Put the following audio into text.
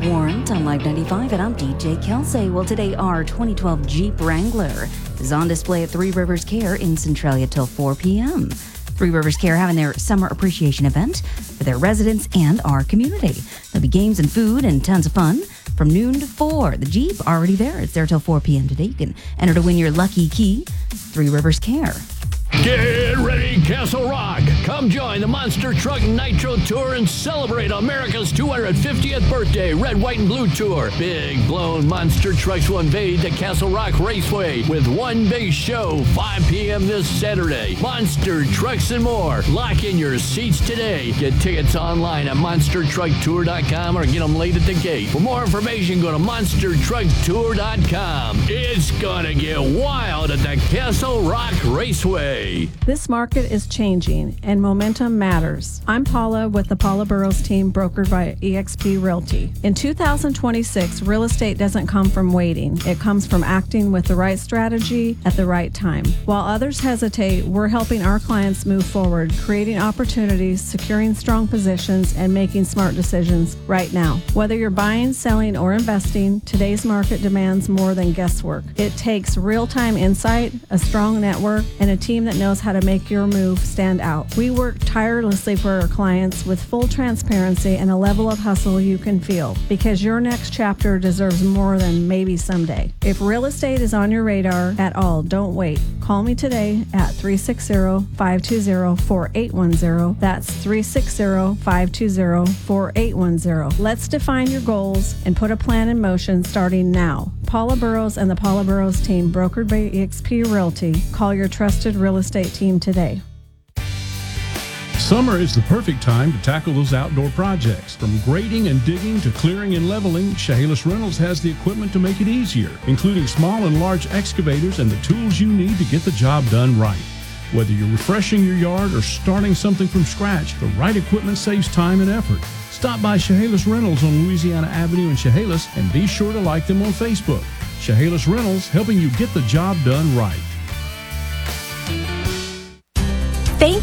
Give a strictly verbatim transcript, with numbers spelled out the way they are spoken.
Warrant on Live ninety-five, and I'm D J Kelsey. Well, today our twenty twelve Jeep Wrangler is on display at Three Rivers Care in Centralia till four p.m. Three Rivers Care having their summer appreciation event for their residents and our community. There'll be games and food and tons of fun from noon to four. The Jeep already there. It's there till four p.m. today. You can enter to win your lucky key. Three Rivers Care. Get ready, Castle Rock. Come join the Monster Truck Nitro Tour and celebrate America's two hundred fiftieth birthday Red, White, and Blue Tour. Big blown monster trucks will invade the Castle Rock Raceway with one big show, five p.m. this Saturday. Monster Trucks and more. Lock in your seats today. Get tickets online at monster truck tour dot com or get them late at the gate. For more information, go to monster truck tour dot com. It's gonna get wild at the Castle Rock Raceway. This market is changing and momentum matters. I'm Paula with the Paula Burrows team, brokered by eXp Realty. In two thousand twenty-six, real estate doesn't come from waiting. It comes from acting with the right strategy at the right time. While others hesitate, we're helping our clients move forward, creating opportunities, securing strong positions, and making smart decisions right now. Whether you're buying, selling, or investing, today's market demands more than guesswork. It takes real-time insight, a strong network, and a team that knows how to make your move stand out. We work tirelessly for our clients with full transparency and a level of hustle you can feel, because your next chapter deserves more than maybe someday. If real estate is on your radar at all, don't wait. Call me today at three six zero, five two zero, four eight one zero. That's three six zero, five two zero, four eight one zero. Let's define your goals and put a plan in motion starting now. Paula Burrows and the Paula Burrows team, brokered by eXp Realty. Call your trusted real estate team today. Summer is the perfect time to tackle those outdoor projects. From grading and digging to clearing and leveling, Chehalis Reynolds has the equipment to make it easier, including small and large excavators and the tools you need to get the job done right. Whether you're refreshing your yard or starting something from scratch, the right equipment saves time and effort. Stop by Chehalis Reynolds on Louisiana Avenue in Chehalis and be sure to like them on Facebook. Chehalis Reynolds, helping you get the job done right.